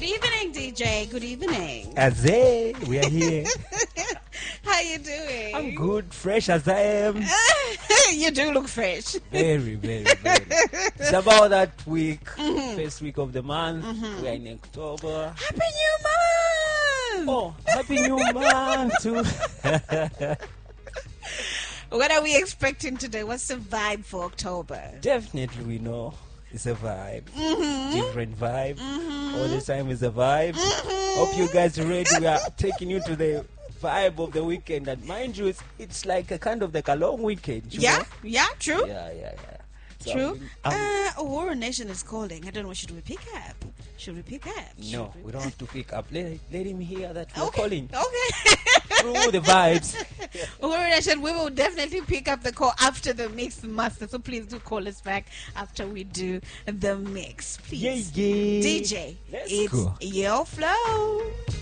Good evening, DJ. Good evening. Azay, we are here. How you doing? I'm good, fresh as I am. You do look fresh. Very, very, very. It's about that week, first week of the month. We are in October. Happy New Month! Oh, happy new month too. What are we expecting today? What's the vibe for October? Definitely we know it's a vibe. Different vibe. All the time is a vibe. Hope you guys are ready. We are taking you to the vibe of the weekend. And mind you, it's like a kind of like a long weekend. You know? Yeah, true. Yeah. So True. Warren Nation is calling. I don't know. Should we pick up? Should we pick up? No, we don't have to pick up. Let him hear that we're calling. Okay. Through the vibes. Warren Nation, we will definitely pick up the call after the mix, master. So please do call us back after we do the mix, please. Yeah. DJ, Let's it's go. your flow.